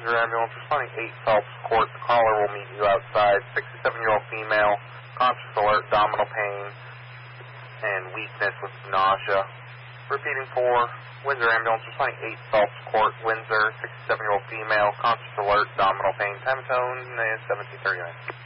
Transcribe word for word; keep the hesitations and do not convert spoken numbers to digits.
Windsor Ambulance, responding eight Phelps Court. The caller will meet you outside. sixty-seven-year-old female, conscious alert, abdominal pain, and weakness with nausea. Repeating for Windsor Ambulance, responding eight Phelps Court, Windsor, sixty-seven-year-old female, conscious alert, abdominal pain, time of tone is seventeen thirty-nine.